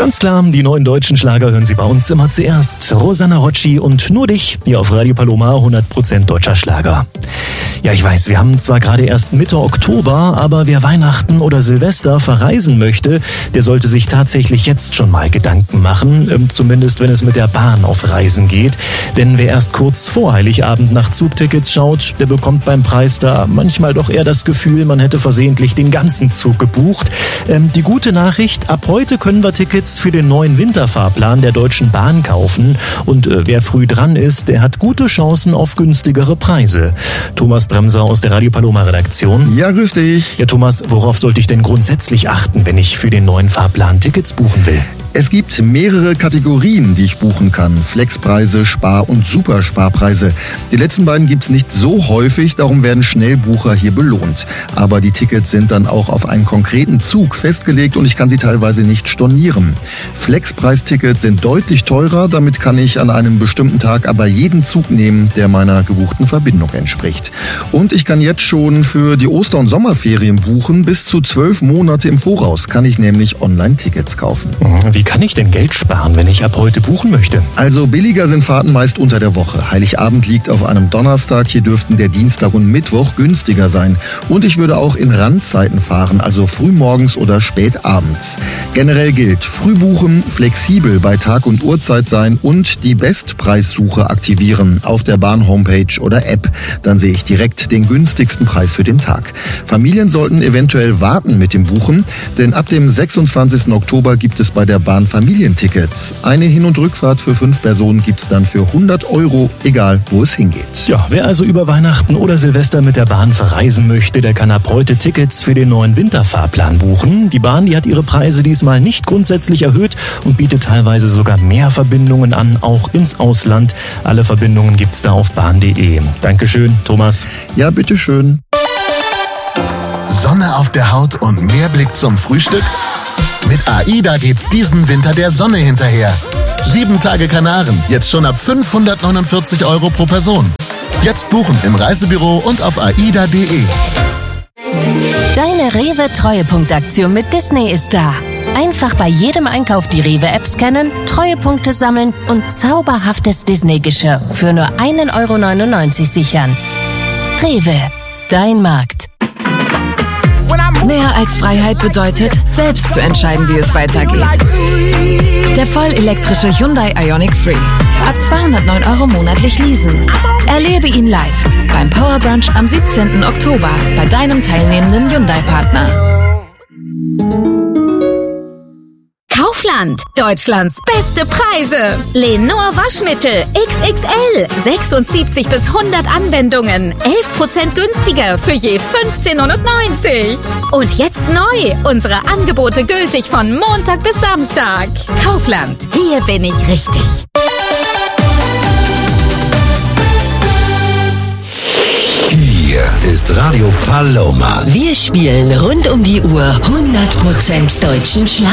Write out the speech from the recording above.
Ganz klar, die neuen deutschen Schlager hören Sie bei uns immer zuerst. Rosanna Rocci und Nur dich, hier auf Radio Paloma, 100% deutscher Schlager. Ja, ich weiß, wir haben zwar gerade erst Mitte Oktober, aber wer Weihnachten oder Silvester verreisen möchte, der sollte sich tatsächlich jetzt schon mal Gedanken machen, zumindest wenn es mit der Bahn auf Reisen geht. Denn wer erst kurz vor Heiligabend nach Zugtickets schaut, der bekommt beim Preis da manchmal doch eher das Gefühl, man hätte versehentlich den ganzen Zug gebucht. Die gute Nachricht, ab heute können wir Tickets für den neuen Winterfahrplan der Deutschen Bahn kaufen. Und wer früh dran ist, der hat gute Chancen auf günstigere Preise. Thomas Bremser aus der Radio Paloma Redaktion. Ja, grüß dich. Ja, Thomas, worauf sollte ich denn grundsätzlich achten, wenn ich für den neuen Fahrplan Tickets buchen will? Es gibt mehrere Kategorien, die ich buchen kann. Flexpreise, Spar- und Supersparpreise. Die letzten beiden gibt's nicht so häufig, darum werden Schnellbucher hier belohnt. Aber die Tickets sind dann auch auf einen konkreten Zug festgelegt und ich kann sie teilweise nicht stornieren. Flexpreistickets sind deutlich teurer, damit kann ich an einem bestimmten Tag aber jeden Zug nehmen, der meiner gebuchten Verbindung entspricht. Und ich kann jetzt schon für die Oster- und Sommerferien buchen. Bis zu 12 Monate im Voraus kann ich nämlich Online-Tickets kaufen. Wie kann ich denn Geld sparen, wenn ich ab heute buchen möchte? Also billiger sind Fahrten meist unter der Woche. Heiligabend liegt auf einem Donnerstag, hier dürften der Dienstag und Mittwoch günstiger sein. Und ich würde auch in Randzeiten fahren, also frühmorgens oder spät abends. Generell gilt, früh buchen, flexibel bei Tag und Uhrzeit sein und die Bestpreissuche aktivieren auf der Bahn-Homepage oder App. Dann sehe ich direkt den günstigsten Preis für den Tag. Familien sollten eventuell warten mit dem Buchen, denn ab dem 26. Oktober gibt es bei der Bahn Familientickets. Eine Hin- und Rückfahrt für 5 Personen gibt's dann für 100 €, egal wo es hingeht. Ja, wer also über Weihnachten oder Silvester mit der Bahn verreisen möchte, der kann ab heute Tickets für den neuen Winterfahrplan buchen. Die Bahn, die hat ihre Preise diesmal nicht grundsätzlich erhöht und bietet teilweise sogar mehr Verbindungen an, auch ins Ausland. Alle Verbindungen gibt's da auf bahn.de. Dankeschön, Thomas. Ja, bitteschön. Sonne auf der Haut und mehr Blick zum Frühstück? Mit AIDA geht's diesen Winter der Sonne hinterher. 7 Tage Kanaren, jetzt schon ab 549 € pro Person. Jetzt buchen im Reisebüro und auf aida.de. Deine Rewe-Treuepunktaktion mit Disney ist da. Einfach bei jedem Einkauf die Rewe-App scannen, Treuepunkte sammeln und zauberhaftes Disney-Geschirr für nur 1,99 € sichern. Rewe, dein Markt. Mehr als Freiheit bedeutet, selbst zu entscheiden, wie es weitergeht. Der vollelektrische Hyundai Ioniq 3. Ab 209 € monatlich leasen. Erlebe ihn live beim Power Brunch am 17. Oktober bei deinem teilnehmenden Hyundai-Partner. Kaufland, Deutschlands beste Preise. Lenor Waschmittel XXL, 76 bis 100 Anwendungen, 11% günstiger für je 15,99 €. Und jetzt neu, unsere Angebote gültig von Montag bis Samstag. Kaufland, hier bin ich richtig. Hier ist Radio Paloma. Wir spielen rund um die Uhr 100% deutschen Schlager.